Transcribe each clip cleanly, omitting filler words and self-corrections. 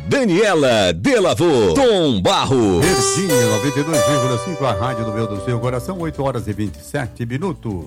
Daniela Delavô, Tom Barros. Verdinha 92,5, a rádio do meu do seu coração, 8 horas e 27 minutos.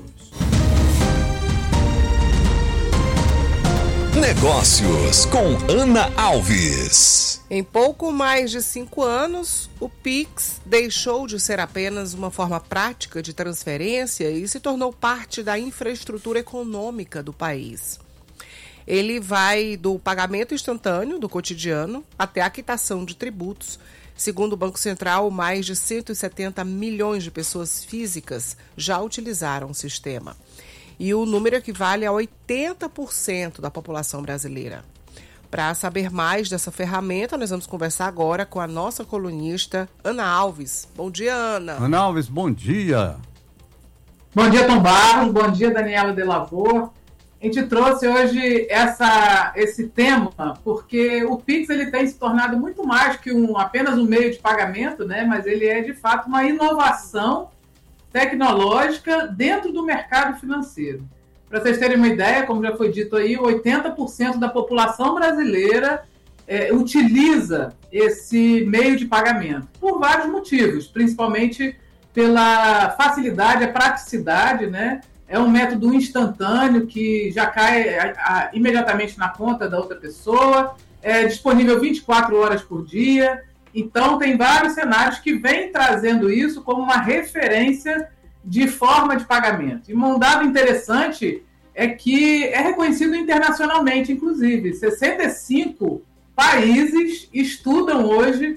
Negócios com Ana Alves. Em pouco mais de 5 anos, o Pix deixou de ser apenas uma forma prática de transferência e se tornou parte da infraestrutura econômica do país. Ele vai do pagamento instantâneo do cotidiano até a quitação de tributos. Segundo o Banco Central, mais de 170 milhões de pessoas físicas já utilizaram o sistema. E o número equivale a 80% da população brasileira. Para saber mais dessa ferramenta, nós vamos conversar agora com a nossa colunista, Ana Alves. Bom dia, Ana. Ana Alves, bom dia. Bom dia, Tom Barros. Bom dia, Daniela Delavô. A gente trouxe hoje esse tema porque o Pix ele tem se tornado muito mais que apenas um meio de pagamento, né? Mas ele é, de fato, uma inovação tecnológica dentro do mercado financeiro. Para vocês terem uma ideia, como já foi dito aí, 80% da população brasileira utiliza esse meio de pagamento, por vários motivos, principalmente pela facilidade, a praticidade, né? É um método instantâneo que já cai imediatamente na conta da outra pessoa, é disponível 24 horas por dia. Então, tem vários cenários que vêm trazendo isso como uma referência de forma de pagamento. E um dado interessante é que é reconhecido internacionalmente, inclusive. 65 países estudam hoje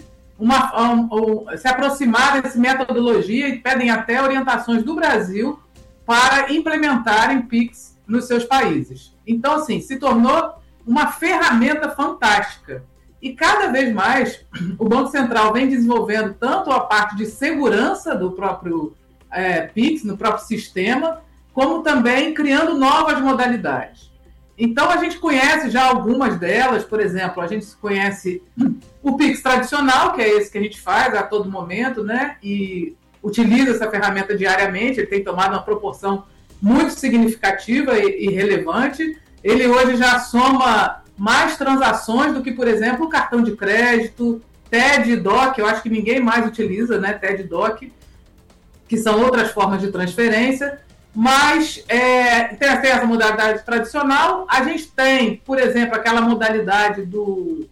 se aproximar dessa metodologia e pedem até orientações do Brasil para implementarem Pix nos seus países. Então, assim, se tornou uma ferramenta fantástica. E cada vez mais o Banco Central vem desenvolvendo tanto a parte de segurança do próprio Pix, no próprio sistema, como também criando novas modalidades. Então a gente conhece já algumas delas, por exemplo, a gente conhece o Pix tradicional, que é esse que a gente faz a todo momento, né? E utiliza essa ferramenta diariamente, ele tem tomado uma proporção muito significativa e relevante. Ele hoje já soma mais transações do que, por exemplo, o cartão de crédito, TED e DOC, eu acho que ninguém mais utiliza, né, TED e DOC, que são outras formas de transferência, mas tem essa modalidade tradicional. A gente tem, por exemplo, aquela modalidade do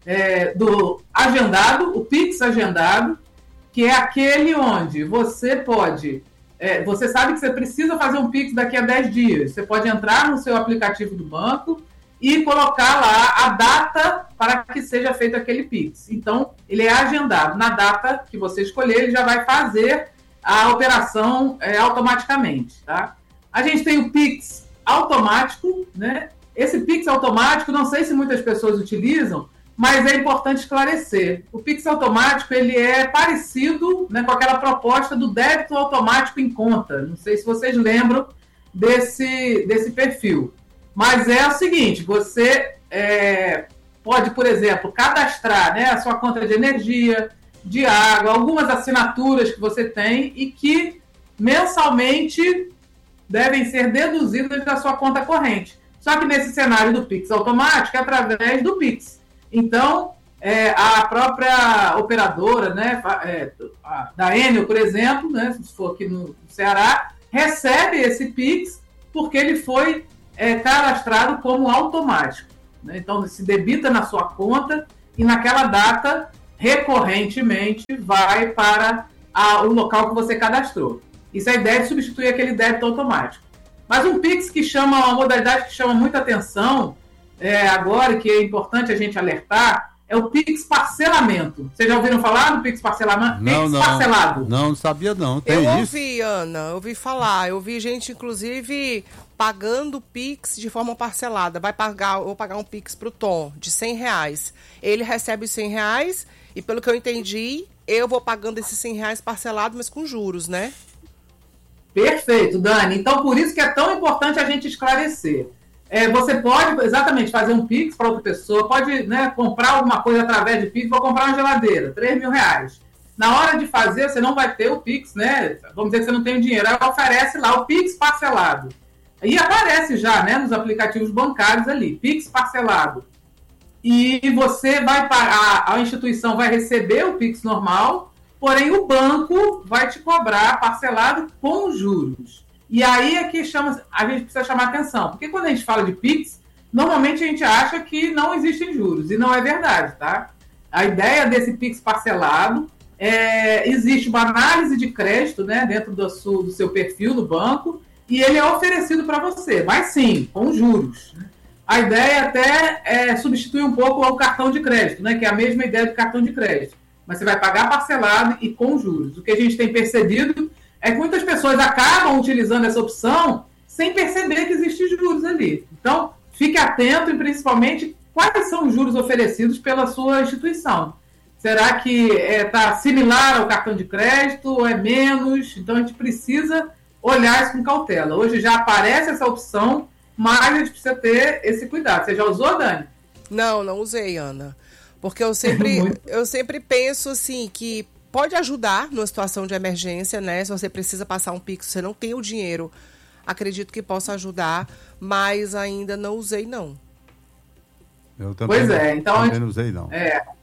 agendado, o Pix agendado, que é aquele onde você pode... você sabe que você precisa fazer um Pix daqui a 10 dias. Você pode entrar no seu aplicativo do banco e colocar lá a data para que seja feito aquele Pix. Então, ele é agendado. Na data que você escolher, ele já vai fazer a operação automaticamente. Tá? A gente tem o Pix automático, né? Esse Pix automático, não sei se muitas pessoas utilizam, mas é importante esclarecer. O Pix automático ele é parecido, né, com aquela proposta do débito automático em conta. Não sei se vocês lembram desse perfil. Mas é o seguinte, você pode, por exemplo, cadastrar, né, a sua conta de energia, de água, algumas assinaturas que você tem e que mensalmente devem ser deduzidas da sua conta corrente. Só que nesse cenário do Pix automático é através do Pix. Então, a própria operadora, né, da Enel, por exemplo, né, se for aqui no Ceará, recebe esse Pix porque ele foi cadastrado como automático. Né? Então, se debita na sua conta e naquela data, recorrentemente, vai para o local que você cadastrou. Isso é a ideia de substituir aquele débito automático. Mas um Pix uma modalidade que chama muita atenção agora, e que é importante a gente alertar, é o Pix parcelamento. Vocês já ouviram falar do Pix parcelamento? Pix parcelado? Não sabia não. Tem eu isso? ouvi, Ana, eu ouvi falar. Eu vi gente, inclusive, pagando Pix de forma parcelada. Vou pagar um Pix pro Tom de R$100. Ele recebe os R$100 e, pelo que eu entendi, eu vou pagando esses R$100 parcelado, mas com juros, né? Perfeito, Dani. Então, por isso que é tão importante a gente esclarecer. Você pode, exatamente, fazer um Pix para outra pessoa, pode, né, comprar alguma coisa através de Pix, vou comprar uma geladeira, R$3.000. Na hora de fazer, você não vai ter o Pix, né? Vamos dizer que você não tem o dinheiro, aí oferece lá o Pix parcelado. E aparece já, né, nos aplicativos bancários ali, Pix parcelado. e você vai pagar, a instituição vai receber o Pix normal, porém o banco vai te cobrar parcelado com juros. E aí é que a gente precisa chamar atenção, porque quando a gente fala de Pix, normalmente a gente acha que não existem juros, e não é verdade, tá? A ideia desse Pix parcelado existe uma análise de crédito, né, dentro do seu perfil no banco, e ele é oferecido para você, mas sim, com juros. A ideia até é substituir um pouco o cartão de crédito, né, que é a mesma ideia do cartão de crédito. Mas você vai pagar parcelado e com juros. O que a gente tem percebido é que muitas pessoas acabam utilizando essa opção sem perceber que existem juros ali. Então, fique atento e, principalmente, quais são os juros oferecidos pela sua instituição. Será que está similar ao cartão de crédito ou é menos? Então, a gente precisa olhar isso com cautela. Hoje já aparece essa opção, mas a gente precisa ter esse cuidado. Você já usou, Dani? Não usei, Ana. Porque eu sempre penso assim que pode ajudar numa situação de emergência, né? Se você precisa passar um Pix, você não tem o dinheiro, acredito que possa ajudar, mas ainda não usei, não. Eu também, também não usei, não.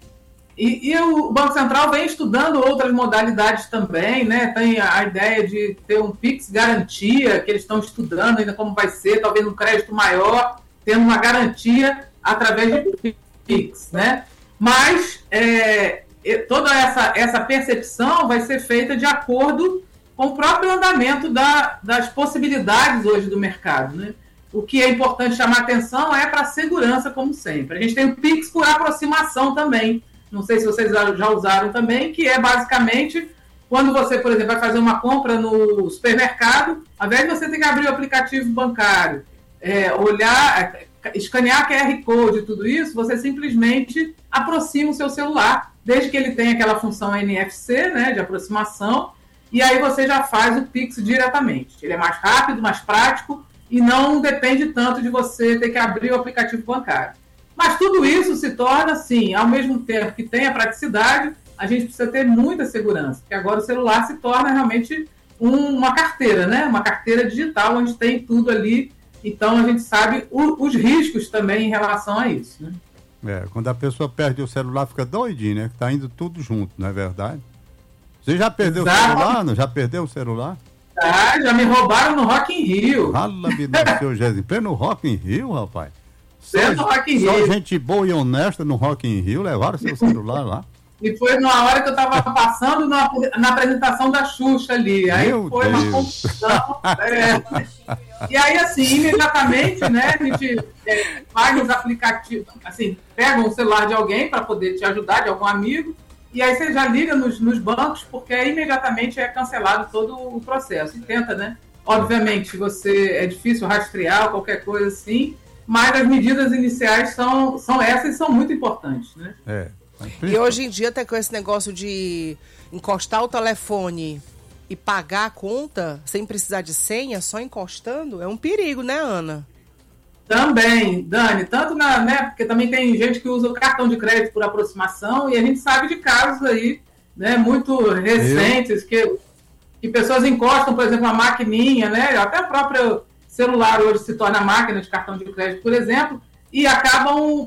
E o Banco Central vem estudando outras modalidades também, né? Tem a ideia de ter um Pix garantia, que eles estão estudando ainda como vai ser, talvez um crédito maior, tendo uma garantia através de Pix, né? Mas toda essa percepção vai ser feita de acordo com o próprio andamento das possibilidades hoje do mercado, né? O que é importante chamar atenção é para a segurança, como sempre. A gente tem o Pix por aproximação também. Não sei se vocês já usaram também, que é basicamente quando você, por exemplo, vai fazer uma compra no supermercado, ao invés de você ter que abrir o aplicativo bancário, olhar, escanear QR Code e tudo isso, você simplesmente aproxima o seu celular, desde que ele tenha aquela função NFC, né, de aproximação, e aí você já faz o Pix diretamente. Ele é mais rápido, mais prático e não depende tanto de você ter que abrir o aplicativo bancário. Mas tudo isso se torna, sim, ao mesmo tempo que tem a praticidade, a gente precisa ter muita segurança, porque agora o celular se torna realmente uma carteira, né? Uma carteira digital, onde tem tudo ali. Então, a gente sabe os riscos também em relação a isso, né? Quando a pessoa perde o celular, fica doidinho, né? Que tá indo tudo junto, não é verdade? Você já perdeu o celular, não? Já perdeu o celular? Já me roubaram no Rock in Rio. Fala-me do seu Jesus. No Rock in Rio, rapaz? Só gente boa e honesta no Rock in Rio levaram seu celular lá. E foi numa hora que eu estava passando na apresentação da Xuxa ali. Aí foi uma confusão. E aí, assim, imediatamente, né, a gente paga os aplicativos, assim, pega o celular de alguém para poder te ajudar, de algum amigo, e aí você já liga nos bancos, porque aí imediatamente é cancelado todo o processo. E tenta, né? Obviamente, é difícil rastrear qualquer coisa assim, mas as medidas iniciais são essas e são muito importantes, né? E hoje em dia até com esse negócio de encostar o telefone e pagar a conta sem precisar de senha, só encostando, é um perigo, né, Ana? Também, Dani, tanto né, porque também tem gente que usa o cartão de crédito por aproximação e a gente sabe de casos aí, né, muito recentes que pessoas encostam, por exemplo, uma maquininha, né, até o próprio celular hoje se torna máquina de cartão de crédito, por exemplo, e acabam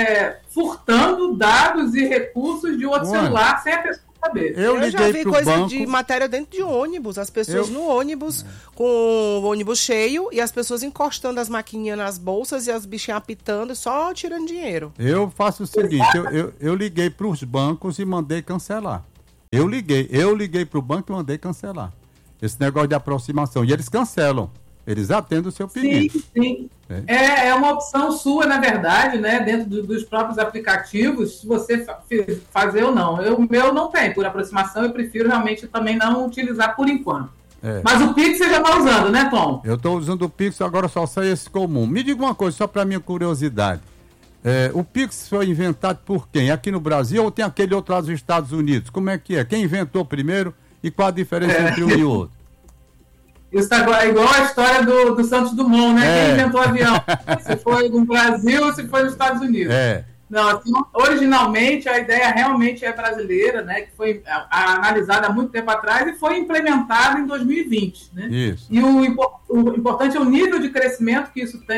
furtando dados e recursos de outro celular sem a pessoa saber. Eu já vi coisa de matéria dentro de ônibus, as pessoas no ônibus, com o ônibus cheio, e as pessoas encostando as maquininhas nas bolsas e as bichinhas apitando, só tirando dinheiro. Eu faço o seguinte, eu liguei para os bancos e mandei cancelar. Eu liguei para o banco e mandei cancelar. Esse negócio de aproximação. E eles cancelam. Eles atendem o seu pedido. Sim. É uma opção sua, na verdade, né? Dentro dos próprios aplicativos, se você fazer ou não. O meu não tem, por aproximação, eu prefiro realmente também não utilizar por enquanto. Mas o Pix você já está usando, né, Tom? Eu estou usando o Pix, agora só sai esse comum. Me diga uma coisa, só para minha curiosidade. O Pix foi inventado por quem? Aqui no Brasil ou tem aquele outro lá dos Estados Unidos? Como é que é? Quem inventou primeiro e qual a diferença entre um e o outro? Isso tá igual a história do Santos Dumont, né? Quem inventou o avião? Se foi no Brasil ou se foi nos Estados Unidos. Não, assim, originalmente a ideia realmente é brasileira, né? Que foi analisada há muito tempo atrás e foi implementada em 2020, né? Isso. E o importante é o nível de crescimento que isso tem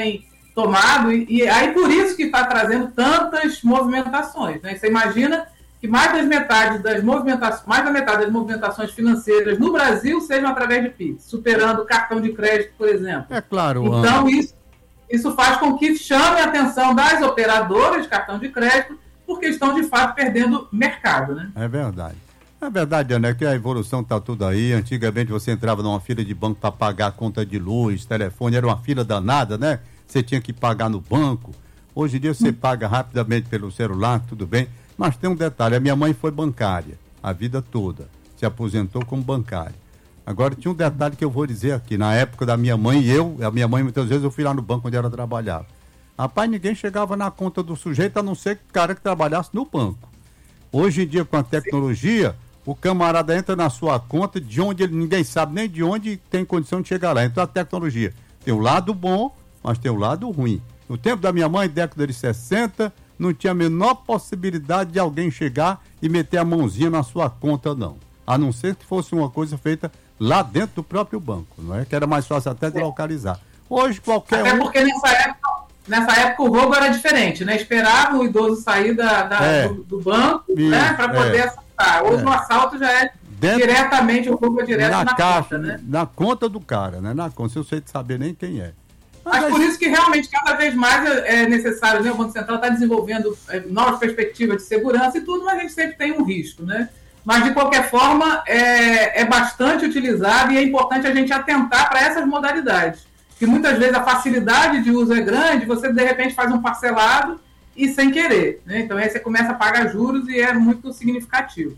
tomado, e aí por isso que está trazendo tantas movimentações, né? Você imagina que mais da metade das movimentações financeiras no Brasil sejam através de PIX, superando o cartão de crédito, por exemplo. É claro. Então, isso faz com que chame a atenção das operadoras de cartão de crédito, porque estão, de fato, perdendo mercado, né? É verdade. É verdade, Ana, que a evolução está tudo aí. Antigamente você entrava numa fila de banco para pagar a conta de luz, telefone, era uma fila danada, né? Você tinha que pagar no banco. Hoje em dia você paga rapidamente pelo celular, tudo bem. Mas tem um detalhe, a minha mãe foi bancária a vida toda, se aposentou como bancária. Agora tinha um detalhe que eu vou dizer aqui, na época da minha mãe a minha mãe muitas vezes eu fui lá no banco onde ela trabalhava. Rapaz, ninguém chegava na conta do sujeito a não ser que o cara que trabalhasse no banco. Hoje em dia com a tecnologia, o camarada entra na sua conta de onde ninguém sabe nem de onde tem condição de chegar lá. Então a tecnologia tem o lado bom, mas tem o lado ruim. No tempo da minha mãe, década de 60, não tinha a menor possibilidade de alguém chegar e meter a mãozinha na sua conta, não. A não ser que fosse uma coisa feita lá dentro do próprio banco, não é? Que era mais fácil até de localizar. Hoje, qualquer até porque nessa época o roubo era diferente, né? Esperava o idoso sair do banco, né? Para poder assaltar. Hoje o assalto já é diretamente, o roubo é direto na caixa, conta, né? Na conta do cara, né? Na conta, se eu sei de saber nem quem é. Mas por isso que realmente cada vez mais é necessário, né? O Banco Central está desenvolvendo novas perspectivas de segurança e tudo, mas a gente sempre tem um risco, né? Mas, de qualquer forma, é bastante utilizado e é importante a gente atentar para essas modalidades. Que muitas vezes a facilidade de uso é grande, você, de repente, faz um parcelado e sem querer, né? Então, aí você começa a pagar juros e é muito significativo.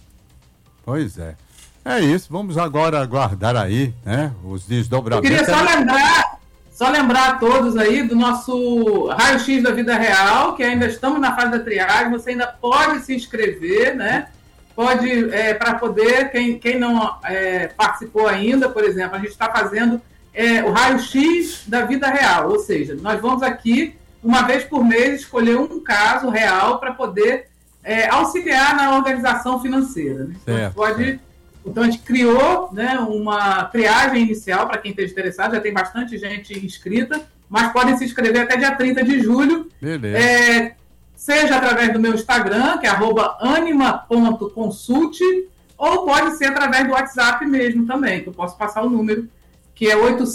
Pois é. É isso. Vamos agora aguardar aí, né? Os desdobramentos. Eu queria só lembrar a todos aí do nosso raio-x da vida real, que ainda estamos na fase da triagem, você ainda pode se inscrever, né? Pode, para poder, quem não participou ainda, por exemplo, a gente está fazendo o raio-x da vida real, ou seja, nós vamos aqui, uma vez por mês, escolher um caso real para poder auxiliar na organização financeira. Né? Então, a gente criou, né, uma triagem inicial para quem esteja interessado, já tem bastante gente inscrita, mas podem se inscrever até dia 30 de julho. Beleza. Seja através do meu Instagram, que é @anima.consult, ou pode ser através do WhatsApp mesmo também, que eu posso passar o número, que é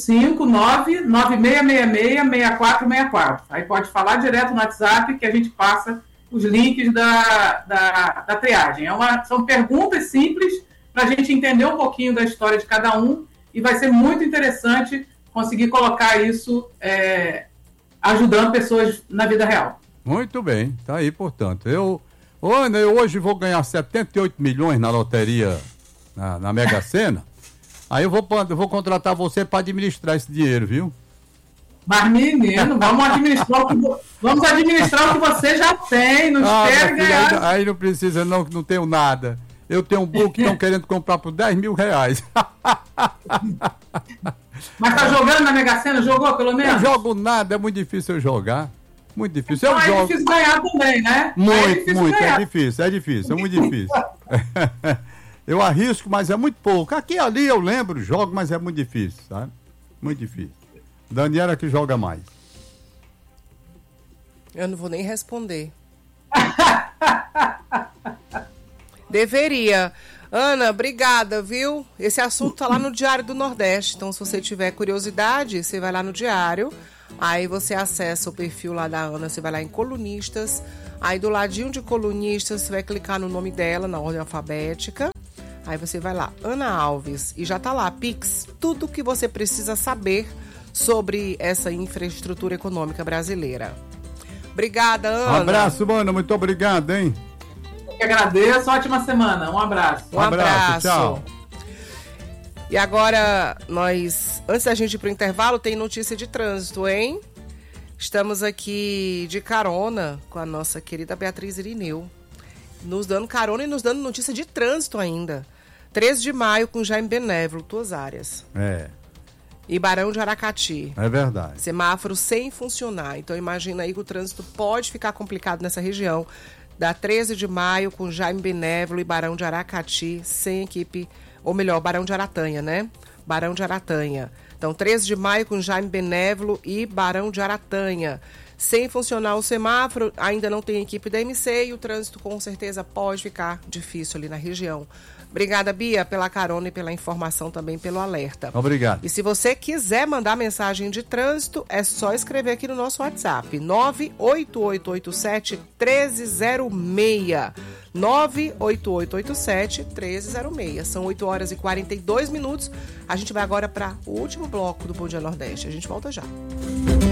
859-9666-6464. Aí pode falar direto no WhatsApp que a gente passa os links da triagem. São perguntas simples para a gente entender um pouquinho da história de cada um e vai ser muito interessante conseguir colocar isso ajudando pessoas na vida real. Muito bem, tá aí, portanto. Ana, eu hoje vou ganhar 78 milhões na loteria, na Mega Sena. Aí eu vou contratar você para administrar esse dinheiro, viu? Mas, menino, vamos administrar o que você já tem, não espere ganhar. Aí não precisa não, que não tenho nada. Eu tenho um book que estão querendo comprar por R$10 mil. Mas tá jogando na Mega Sena? Jogou, pelo menos? Não jogo nada, é muito difícil eu jogar. Muito difícil. Então é difícil ganhar também, né? Muito, é difícil, é muito difícil. Eu arrisco, mas é muito pouco. Aqui e ali eu lembro, jogo, mas é muito difícil, sabe? Muito difícil. Daniela que joga mais. Eu não vou nem responder. Deveria. Ana, obrigada, viu? Esse assunto tá lá no Diário do Nordeste. Então, se você tiver curiosidade, você vai lá no Diário. Aí você acessa o perfil lá da Ana, você vai lá em colunistas. Aí do ladinho de colunistas, você vai clicar no nome dela, na ordem alfabética. Aí você vai lá, Ana Alves, e já tá lá, Pix, tudo que você precisa saber sobre essa infraestrutura econômica brasileira. Obrigada, Ana. Um abraço, Ana, muito obrigado, hein? Eu que agradeço, ótima semana, um abraço. Um abraço, tchau. E agora, antes da gente ir pro intervalo, tem notícia de trânsito, hein? Estamos aqui de carona com a nossa querida Beatriz Irineu, nos dando carona e nos dando notícia de trânsito ainda. 13 de maio com Jaime Benévolo, tuas áreas. E Barão de Aracati. É verdade. Semáforo sem funcionar. Então imagina aí que o trânsito pode ficar complicado nessa região. Da 13 de maio com Jaime Benévolo e Barão de Aracati sem equipe, ou melhor, Barão de Aratanha, né? Barão de Aratanha. Então, 13 de maio com Jaime Benévolo e Barão de Aratanha. Sem funcionar o semáforo, ainda não tem equipe da MC e o trânsito com certeza pode ficar difícil ali na região. Obrigada, Bia, pela carona e pela informação, também pelo alerta. Obrigado. E se você quiser mandar mensagem de trânsito, é só escrever aqui no nosso WhatsApp, 98887-1306. 98887-1306. São 8 horas e 42 minutos. A gente vai agora para o último bloco do Bom Dia Nordeste. A gente volta já.